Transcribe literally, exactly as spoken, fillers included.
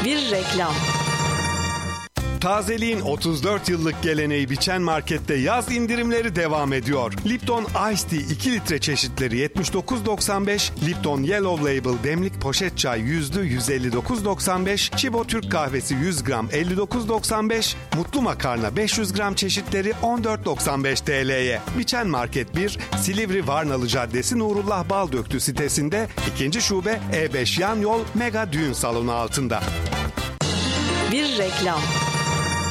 Bir reklam. Tazeliğin otuz dört yıllık geleneği Biçen Market'te yaz indirimleri devam ediyor. Lipton Ice Tea iki litre çeşitleri yetmiş dokuz doksan beş, Lipton Yellow Label demlik poşet çay yüzlü yüz elli dokuz doksan beş, Chibo Türk kahvesi yüz gram elli dokuz doksan beş, Mutlu makarna beş yüz gram çeşitleri on dört doksan beş T L'ye. Biçen Market bir, Silivri Varnalı Caddesi Nurullah Baldöktü sitesinde, ikinci şube E beş yan yol Mega Düğün Salonu altında. Bir reklam.